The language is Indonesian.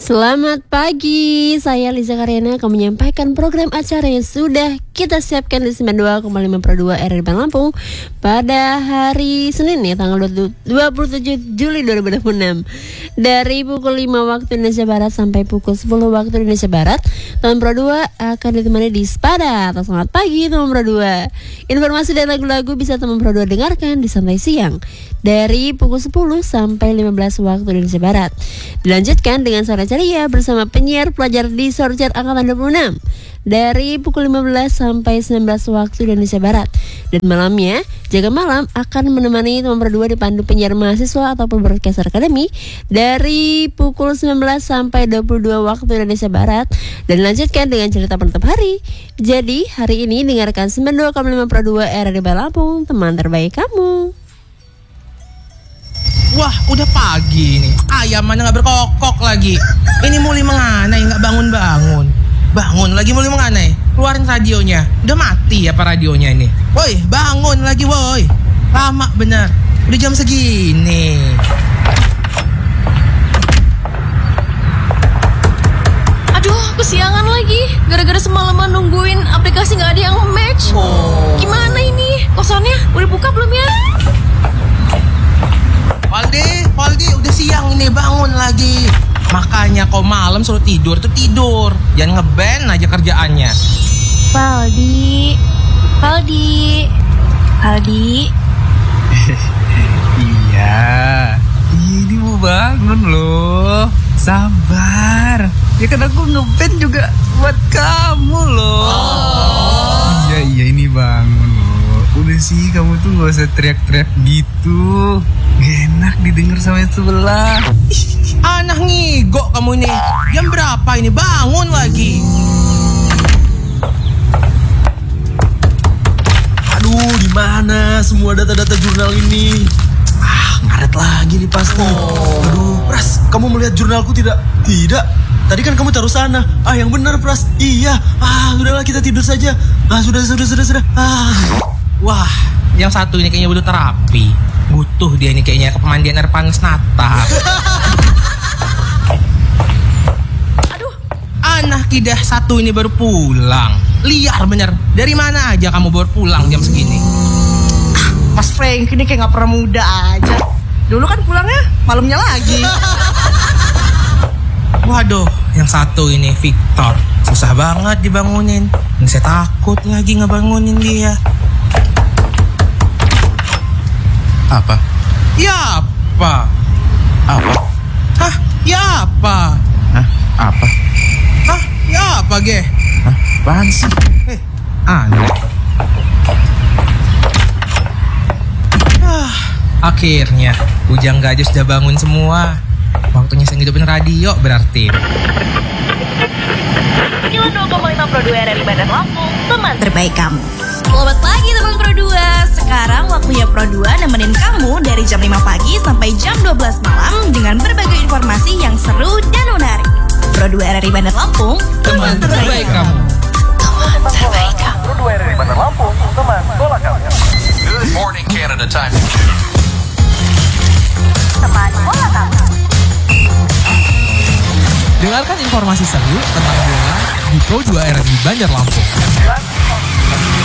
Selamat pagi, saya Liza Karyana akan menyampaikan program acara yang sudah kita siapkan di 92,5 Pro 2 RRI Bandar Lampung pada hari Senin ya, tanggal 27 Juli 2026 dari pukul 5 waktu Indonesia Barat sampai pukul 10 waktu Indonesia Barat. Teman Pro 2 akan ditemani di Spada atau Selamat Pagi teman Pro 2. Informasi dan lagu-lagu bisa teman Pro 2 dengarkan di Santai Siang dari pukul 10 sampai 15 waktu Indonesia Barat. Dilanjutkan dengan Sore Ceria bersama penyiar pelajar di Sorcer Angkatan 26 dari pukul 15 sampai 19 waktu Indonesia Barat. Dan malamnya, Jaga Malam akan menemani teman berdua dipandu penyiar mahasiswa ataupun broadcaster academy dari pukul 19 sampai 22 waktu Indonesia Barat. Dan dilanjutkan dengan cerita penutup hari. Jadi, hari ini dengarkan 92,5 Pro 2 RRI Bandar Lampung, teman terbaik kamu. Wah, udah pagi nih. Ayam mana nggak berkokok lagi. Ini mulai menganai, nggak bangun-bangun. Bangun lagi mulai menganai. Keluarin radionya. Udah mati apa radionya ini? Woi, bangun lagi woi. Lama bener. Udah jam segini. Aduh, kesiangan lagi. Gara-gara semalaman nungguin aplikasi nggak ada yang match. Gimana ini? Kosannya udah buka belum ya? Valdi, udah siang ini, bangun lagi. Makanya kau malam suruh tidur tuh tidur. Jangan ngeband aja kerjaannya. Valdi. Iya, ini mau bangun loh. Sabar. Ya kan aku ngeband juga buat kamu loh. Iya, ini bangun loh. Udah sih, kamu tuh gak usah teriak-teriak gitu. Gak enak didengar sama yang sebelah. Anak ngigo kamu ini. Jam berapa ini? Bangun lagi. Aduh, di mana semua data-data jurnal ini? Ngaret lagi nih pasti. Aduh, Pras, kamu melihat jurnalku tidak? Tidak. Tadi kan kamu taruh sana. Yang benar, Pras. Iya. Udahlah kita tidur saja. Sudah. Wah, yang satu ini kayaknya butuh terapi. Butuh dia ini kayaknya ke pemandian air panas natap. Aduh, anak kidah satu ini baru pulang. Liar bener. Dari mana aja kamu baru pulang jam segini? Mas Frank ini kayak gak pernah muda aja. Dulu kan pulangnya malamnya lagi. Waduh, yang satu ini Victor. Susah banget dibangunin. Saya takut lagi ngebangunin dia. Apa? Ya apa? Apa? Hah? Ya apa? Hah? Apa? Hah? Ya apa, Ge? Hah? Apaan sih? Aneh. Akhirnya Ujang Gajah sudah bangun semua. Waktunya saya ngidupin radio berarti. 92,5 Pro 2 RRI Bandar Lampung, teman terbaik kamu. Selamat pagi teman Pro 2. Sekarang waktunya Pro 2 nemenin kamu dari jam 5 pagi sampai jam 12 malam dengan berbagai informasi yang seru dan menarik. Pro 2 RRI Bandar Lampung, Teman terbaik kamu. Teman terbaik kamu. Pro 2 RRI Bandar Lampung, teman bola kamu. Good morning, Canada time. Teman bola kamu. Dengarkan informasi seru tentang bola di Pro 2 RRI Bandar Lampung.